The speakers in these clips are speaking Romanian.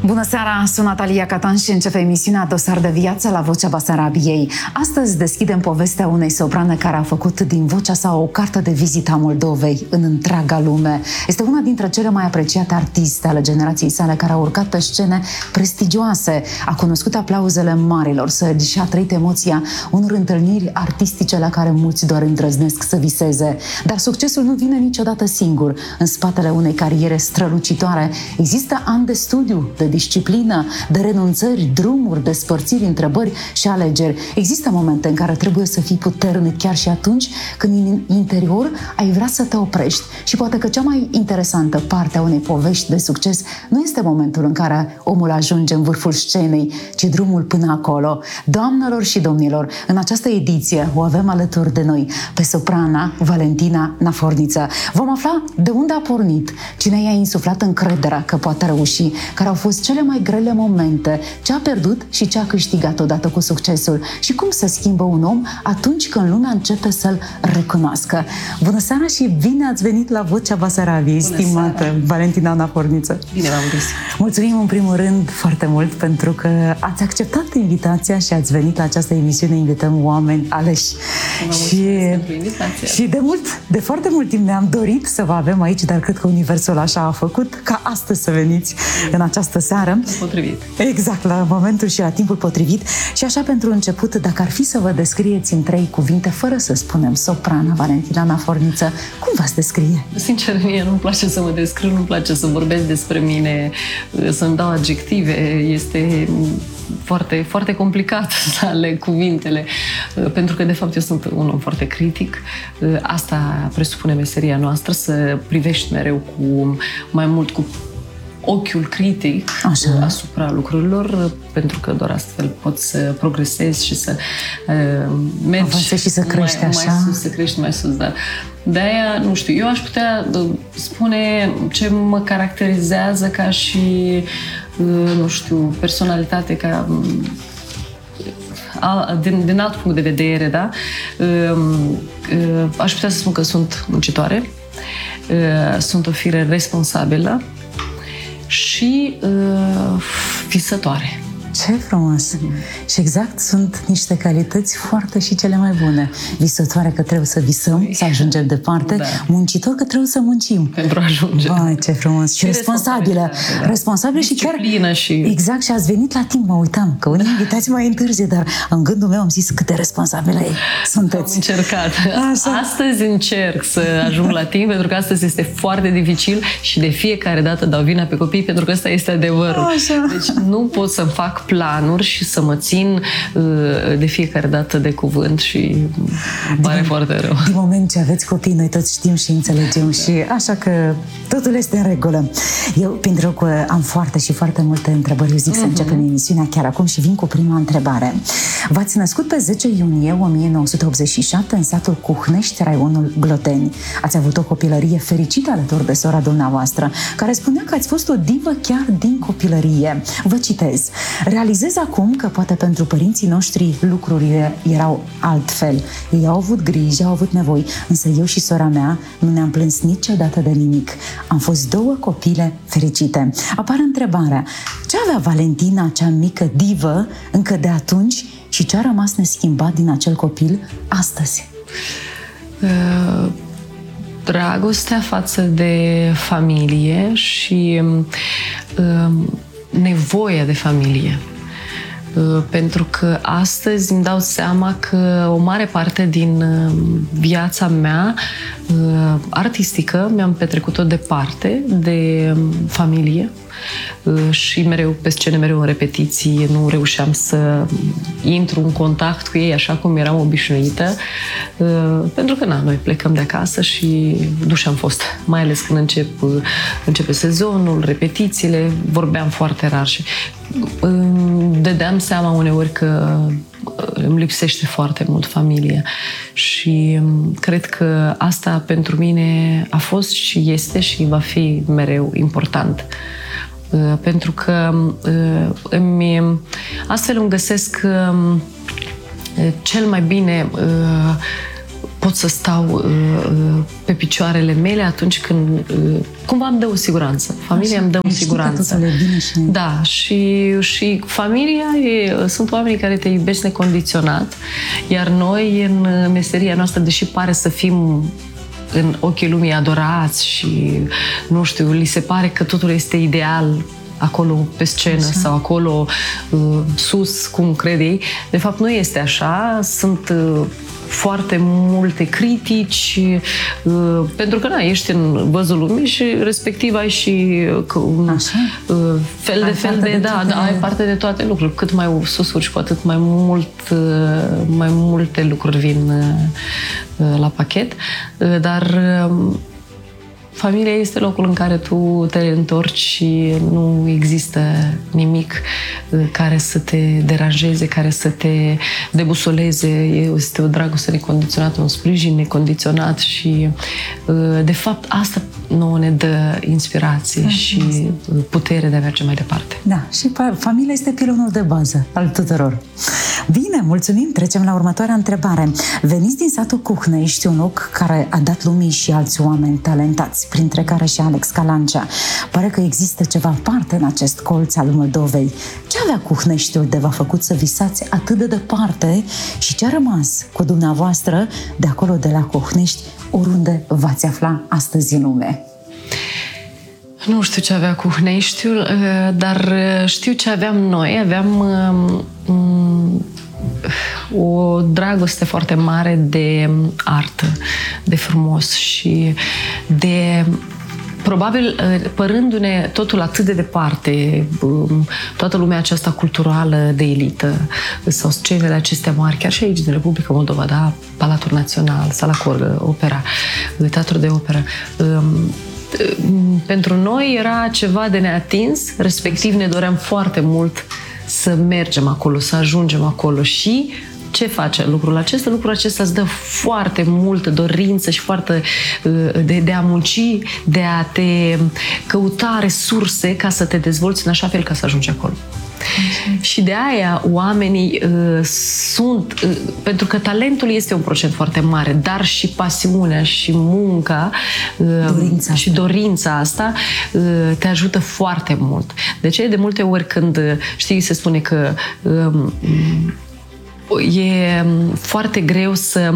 Bună seara, sunt Natalia Catan și începe emisiunea Dosar de viață la Vocea Basarabiei. Astăzi deschidem povestea unei soprane care a făcut din vocea sa o carte de vizită a Moldovei în întreaga lume. Este una dintre cele mai apreciate artiste ale generației sale, care a urcat pe scene prestigioase, a cunoscut aplauzele marilor și a trăit emoția unor întâlniri artistice la care mulți doar îndrăznesc să viseze. Dar succesul nu vine niciodată singur. În spatele unei cariere strălucitoare există ani de studiu, de disciplină, de renunțări, drumuri, despărțiri, întrebări și alegeri. Există momente în care trebuie să fii puternic chiar și atunci când în interior ai vrea să te oprești. Și poate că cea mai interesantă parte a unei povești de succes nu este momentul în care omul ajunge în vârful scenei, ci drumul până acolo. Doamnelor și domnilor, în această ediție o avem alături de noi pe soprana Valentina Naforniță. Vom afla de unde a pornit, cine i-a insuflat încrederea că poate reuși, care au fost cele mai grele momente, ce a pierdut și ce a câștigat odată cu succesul și cum se schimbă un om atunci când lumea începe să-l recunoască. Bună seara și bine ați venit la Vocea Basarabiei, stimată Valentina Naforniță. Bine v-am găsit. Mulțumim în primul rând foarte mult pentru că ați acceptat invitația și ați venit la această emisiune. Invităm oameni aleși. Și de foarte mult timp ne-am dorit să vă avem aici, dar cred că universul așa a făcut ca astăzi să veniți în această seară. Potrivit. Exact, la momentul și la timpul potrivit. Și așa, pentru început, dacă ar fi să vă descrieți în 3 cuvinte, fără să spunem soprana Valentina Naforniță, cum v-ați descrie? Sincer, mie nu-mi place să mă descriu, nu-mi place să vorbesc despre mine, să-mi dau adjective. Este foarte, foarte complicat să aleg cuvintele, pentru că, de fapt, eu sunt un om foarte critic. Asta presupune meseria noastră, să privești mereu mai mult cu ochiul critic asupra lucrurilor, pentru că doar astfel poți să progresezi și să mergi și să crești mai sus, să crești mai sus. Dar de-aia, nu știu, eu aș putea spune ce mă caracterizează ca și, nu știu, personalitate, ca din alt punct de vedere, da? Aș putea să spun că sunt muncitoare, sunt o fire responsabilă și visătoare. Ce frumos! Și exact, sunt niște calități foarte și cele mai bune. Visătoare, că trebuie să visăm, să ajungem departe. Da. Muncitor, că trebuie să muncim. Pentru a ajunge. Vai, ce frumos! Și responsabilă. Da. Responsabilă și chiar... Și... Exact, și ați venit la timp, mă uitam, că unii invitați mai întârzie, dar în gândul meu am zis cât de responsabilă sunteți. Am încercat. Așa. Astăzi încerc să ajung la timp, pentru că astăzi este foarte dificil și de fiecare dată dau vina pe copii, pentru că ăsta este adevărul. Așa. Deci nu pot să-mi fac planuri și să mă țin de fiecare dată de cuvânt și pare foarte rău. Din moment ce aveți copii, noi toți știm și înțelegem și așa că totul este în regulă. Eu, pentru că am foarte multe întrebări, eu zic să începem emisiunea chiar acum și vin cu prima întrebare. V-ați născut pe 10 iunie 1987 în satul Cuhnești, raionul Gloteni. Ați avut o copilărie fericită alături de sora dumneavoastră, care spunea că ați fost o divă chiar din copilărie. Vă citez: realizez acum că poate pentru părinții noștri lucrurile erau altfel. Ei au avut griji, au avut nevoi, însă eu și sora mea nu ne-am plâns niciodată de nimic. Am fost 2 copile fericite. Apare întrebarea: ce avea Valentina, cea mică divă, încă de atunci și ce a rămas neschimbat din acel copil astăzi? Dragostea față de familie și nevoia de familie. Pentru că astăzi îmi dau seama că o mare parte din viața mea artistică mi-am petrecut-o departe de familie și mereu pe scene, mereu în repetiții, nu reușeam să intru în contact cu ei așa cum eram obișnuită, pentru că noi plecăm de acasă și duși am fost, mai ales când începe sezonul, repetițiile, vorbeam foarte rar și dădeam seama uneori că îmi lipsește foarte mult familia și cred că asta pentru mine a fost și este și va fi mereu important. Pentru că astfel îmi găsesc cel mai bine pot să stau pe picioarele mele atunci când cumva îmi dă o siguranță. Familia îmi dă o siguranță. Da, și familia sunt oamenii care te iubesc necondiționat, iar noi în meseria noastră, deși pare să fim în ochii lumii adorați și, nu știu, li se pare că totul este ideal acolo pe scenă sau acolo sus, cum crede ei. De fapt, nu este așa. Sunt foarte multe critici, pentru că ești în văzul lumii și respectiv ai și fel de ai parte de toate lucruri. Cât mai sus urci, cu atât mai multe lucruri vin la pachet, dar familia este locul în care tu te întorci și nu există nimic care să te deranjeze, care să te debusoleze. Este o dragoste necondiționată, un sprijin necondiționat și, de fapt, asta nouă ne dă inspirație și putere de a merge mai departe. Da, și familia este pilonul de bază al tuturor. Bine, mulțumim! Trecem la următoarea întrebare. Veniți din satul Cuhnești, un loc care a dat lumii și alți oameni talentați, printre care și Alex Calancea. Pare că există ceva aparte în acest colț al Moldovei. Ce avea Cuhneștiul de v-a făcut să visați atât de departe și ce a rămas cu dumneavoastră de acolo, de la Cuhnești, oriunde v-ați afla astăzi în lume? Nu știu ce avea Cuhneștiul, dar știu ce aveam noi. Aveam o dragoste foarte mare de artă, de frumos și de... Probabil, părându-ne totul atât de departe, toată lumea aceasta culturală de elită sau scenele acestea mari, chiar și aici din Republica Moldova, da? Palatul Național, Sala Corgă, opera, teatru de operă, pentru noi era ceva de neatins, respectiv ne doream foarte mult să mergem acolo, să ajungem acolo. Și ce face lucrul acesta? Lucrul acesta îți dă foarte multă dorință și foarte de a munci, de a te căuta resurse ca să te dezvolți în așa fel ca să ajungi acolo. Și de aia oamenii sunt, pentru că talentul este un procent foarte mare, dar și pasiunea și munca și dorința asta te ajută foarte mult. De ce de multe ori când, știi, se spune că e foarte greu să...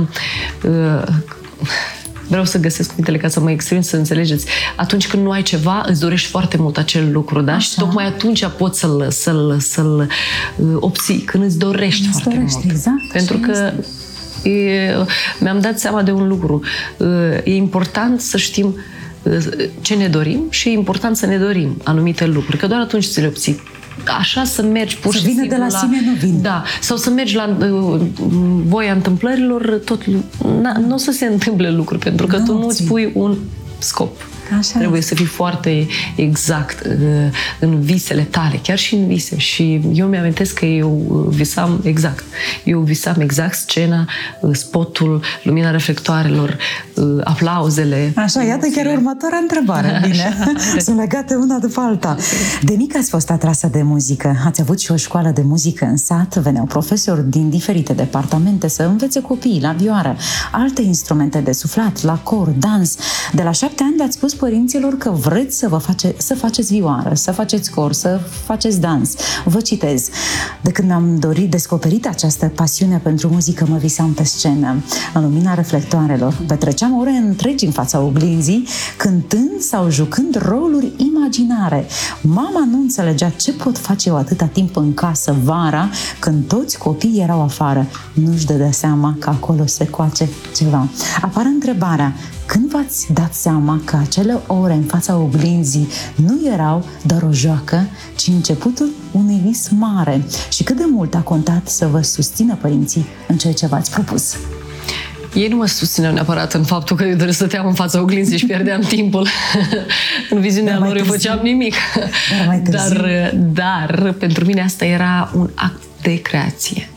Vreau să găsesc cuvintele ca să mă exprim, să înțelegeți. Atunci când nu ai ceva, îți dorești foarte mult acel lucru, da? Așa. Și tocmai atunci poți să-l obții, când îți dorești foarte mult. Exact. Pentru că mi-am dat seama de un lucru. E important să știm ce ne dorim și e important să ne dorim anumite lucruri, că doar atunci ți le obții. Așa să mergi pur și simplu de la sine nu vin. Da, sau să mergi la voia întâmplărilor, tot nu o să se întâmple lucruri, pentru că tu nu îți pui un scop. Așa trebuie să fii foarte exact în visele tale, chiar și în vise. Și eu mi-amintesc că eu visam exact scena, spotul, lumina reflectoarelor, aplauzele. Așa, iată chiar următoarea întrebare. Bine, sunt legate una după alta. De mică ați fost atrasă de muzică. Ați avut și o școală de muzică în sat. Veneau profesori din diferite departamente să învețe copiii la vioară, alte instrumente de suflat, la cor, dans. De la 7 ani le-ați spus părinților că vreți să faceți vioară, să faceți cor, să faceți dans. Vă citez. De când mi-am descoperit această pasiune pentru muzică, mă visam pe scenă, în lumina reflectoarelor. Petreceam ore întregi în fața oglinzii, cântând sau jucând roluri imaginare. Mama nu înțelegea ce pot face eu atâta timp în casă vara, când toți copiii erau afară. Nu-și dădea seama că acolo se coace ceva. Apare întrebarea: când v-ați dat seama că acele ore în fața oglinzii nu erau doar o joacă, ci începutul unui vis mare? Și cât de mult a contat să vă susțină părinții în ceea ce v-ați propus? Ei nu mă susțineau neapărat în faptul că eu doar stăteam în fața oglinzii și pierdeam timpul. În viziunea lor eu făceam nimic. Dar pentru mine asta era un act de creație.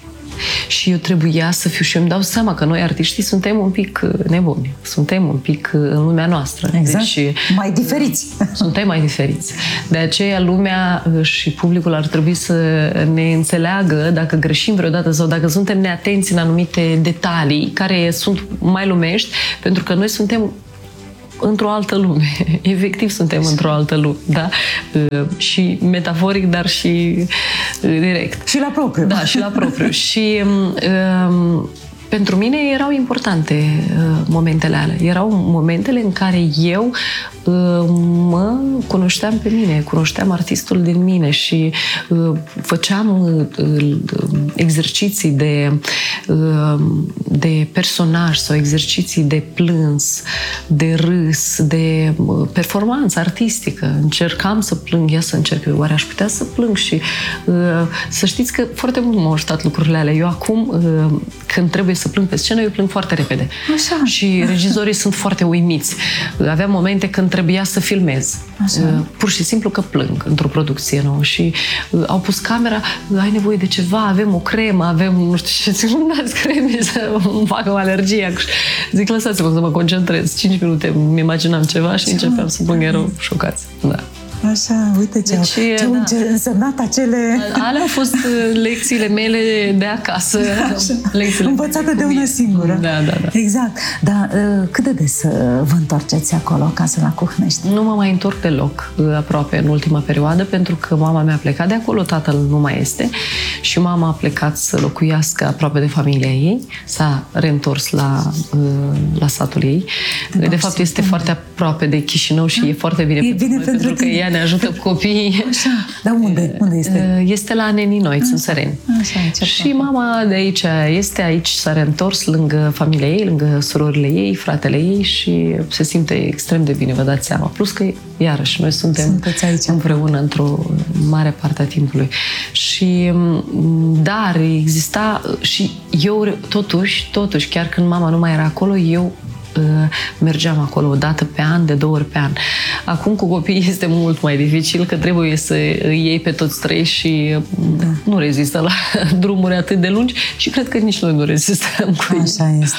și eu trebuia să fiu și eu îmi dau seama că noi artiștii suntem un pic nebuni, suntem un pic în lumea noastră. Exact. Deci, mai diferiți. Suntem mai diferiți. De aceea lumea și publicul ar trebui să ne înțeleagă dacă greșim vreodată sau dacă suntem neatenți în anumite detalii care sunt mai lumești, pentru că noi suntem într-o altă lume. Efectiv suntem într-o altă lume, da? Și metaforic, dar și direct. Și la propriu. Da, și la propriu. Și pentru mine erau importante momentele alea. Erau momentele în care eu mă cunoșteam pe mine, cunoșteam artistul din mine și făceam exerciții de personaj sau exerciții de plâns, de râs, de performanță artistică. Încercam să plâng, să încerc, oare aș putea să plâng? Și să știți că foarte mult m-au ajutat lucrurile alea. Eu acum, când trebuie să plâng pe scenă, eu plâng foarte repede. Așa. Și regizorii sunt foarte uimiți. Aveam momente când trebuia să filmez. Așa. Pur și simplu că plâng într-o producție nouă și au pus camera, ai nevoie de ceva, avem o cremă, avem nu știu ce, zic, nu dați creme să îmi facă o alergie. Zic, lăsați-mă să mă concentrez. 5 minute îmi imaginam ceva și începeam să plâng, erau șocați. Da. Așa, uite ce au însemnat acele... Alea au fost lecțiile mele de acasă. Învățate de una singură. Da. Exact. Dar cât de des vă întoarceți acolo, acasă la Cuhnești? Nu mă mai întorc deloc, aproape, în ultima perioadă, pentru că mama mea a plecat de acolo, tatăl nu mai este și mama a plecat să locuiască aproape de familia ei, s-a reîntors la satul ei. De fapt, este foarte aproape de Chișinău și e foarte bine, pentru că ea ne ajută copiii. Așa. Dar unde este? Este la Neninoi, în Săreni. Și mama de aici este, aici s-a reîntors lângă familia ei, lângă surorile ei, fratele ei și se simte extrem de bine, vă dați seama. Plus că, iarăși, noi sunteți aici împreună într-o mare parte a timpului. Și, dar exista și eu, totuși, chiar când mama nu mai era acolo, eu mergeam acolo o dată pe an, de 2 ori pe an. Acum cu copiii este mult mai dificil, că trebuie să îi iei pe toți 3 și nu rezistă la drumuri atât de lungi și cred că nici noi nu rezistăm cu ei.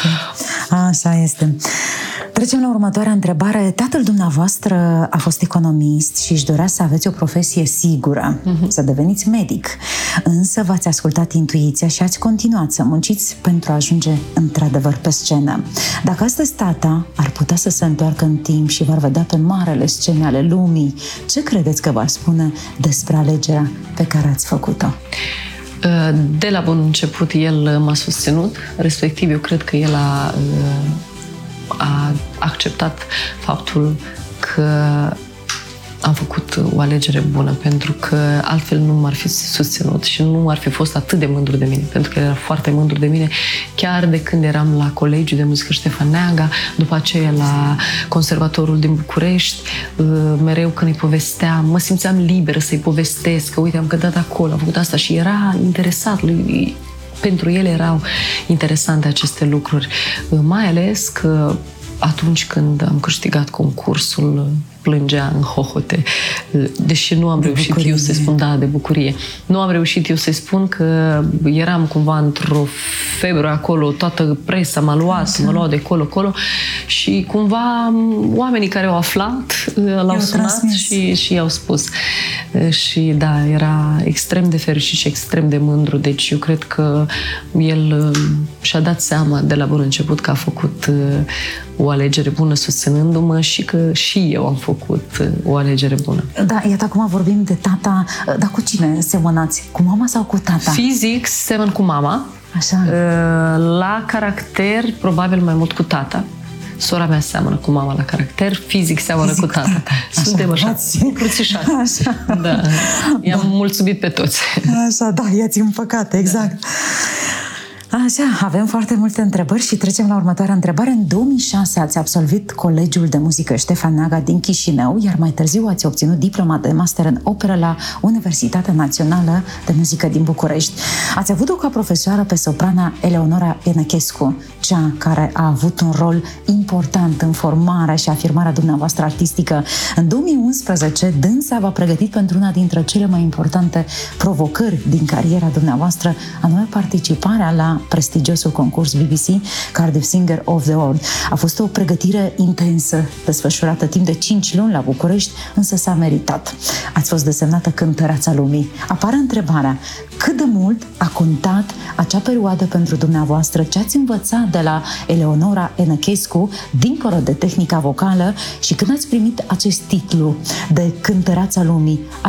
Așa este. Trecem la următoarea întrebare. Tatăl dumneavoastră a fost economist și își dorea să aveți o profesie sigură, să deveniți medic. Însă v-ați ascultat intuiția și ați continuat să munciți pentru a ajunge într-adevăr pe scenă. Dacă astăzi tata ar putea să se întoarcă în timp și v-ar vedea pe marele scene ale lumii, ce credeți că v-ar spune despre alegerea pe care ați făcut-o? De la bun început el m-a susținut, respectiv eu cred că el a acceptat faptul că am făcut o alegere bună, pentru că altfel nu m-ar fi susținut și nu ar fi fost atât de mândru de mine, pentru că era foarte mândru de mine, chiar de când eram la Colegiul de Muzică Ștefan Neaga, după aceea la Conservatorul din București, mereu când îi povesteam, mă simțeam liberă să-i povestesc, că uite, am cântat acolo, am făcut asta și era interesat, pentru el erau interesante aceste lucruri, mai ales că atunci când am câștigat concursul, plângea în hohote, deși nu am reușit eu să-i spun, de bucurie. Nu am reușit eu să-i spun că eram cumva într-o febră acolo, toată presa m-a luat, mă luau de colo și cumva oamenii care au aflat l-au sunat și i-au spus. Și da, era extrem de fericit și extrem de mândru, deci eu cred că el și-a dat seama de la bun început că a făcut o alegere bună susținându-mă și că și eu am făcut o alegere bună. Da, iată, acum vorbim de tata, dar cu cine semănați? Cu mama sau cu tata? Fizic semăn cu mama. Așa. La caracter, probabil mai mult cu tata. Sora mea seamănă cu mama la caracter, fizic seamănă cu tata. Suntem așa, cruțișați. Așa. Da. I-am mulțumit pe toți. Așa, da, i-ați împăcat, exact. Așa, avem foarte multe întrebări și trecem la următoarea întrebare. În 2006 ați absolvit Colegiul de Muzică Ștefan Neaga din Chișinău, iar mai târziu ați obținut diploma de master în operă la Universitatea Națională de Muzică din București. Ați avut-o ca profesoară pe soprana Eleonora Enăchescu, cea care a avut un rol important în formarea și afirmarea dumneavoastră artistică. În 2011, dânsa v-a pregătit pentru una dintre cele mai importante provocări din cariera dumneavoastră, anume participarea la prestigiosul concurs BBC Cardiff Singer of the World. A fost o pregătire intensă, desfășurată timp de 5 luni la București, însă s-a meritat. Ați fost desemnată cântăreața lumii. Apare întrebarea, cât de mult a contat acea perioadă pentru dumneavoastră? Ce ați învățat de la Eleonora Enăchescu, dincolo de tehnica vocală, și când ați primit acest titlu de cântăreața lumii,